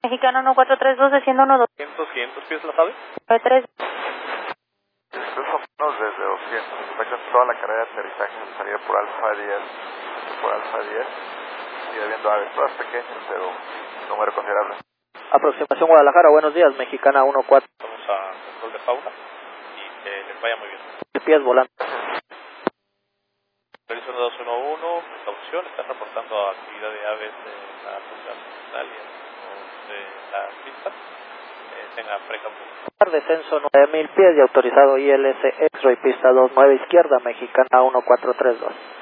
Mexicana 1432, desciendo 12. 500 pies, ¿la sabe? 3. Incluso menos desde 200. Está toda la carrera de aterrizaje salida por Alfa 10. Por Alfa 10. Sigue viendo aves, todas pequeñas, pero número considerable. Aproximación Guadalajara, buenos días, Mexicana 14. Vamos a control de fauna y que les vaya muy bien. Pies volando. Horizonte 211, precaución, están reportando actividad de aves de la costa Italia de la pista. Tenga precaución. Descenso 9000 pies y autorizado ILS X-Ray pista 29 izquierda, Mexicana 1432.